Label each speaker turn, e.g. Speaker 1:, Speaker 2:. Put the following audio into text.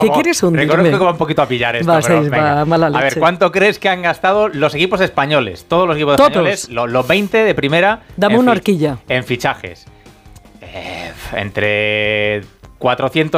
Speaker 1: ¿Qué quieres hundir?
Speaker 2: Reconozco que va un poquito a pillar esto.
Speaker 1: Va mala leche.
Speaker 2: A ver, ¿cuánto crees que han gastado los equipos españoles? Todos los equipos españoles, los 20 de primera.
Speaker 1: Dame una horquilla.
Speaker 2: En fichajes. Entre 400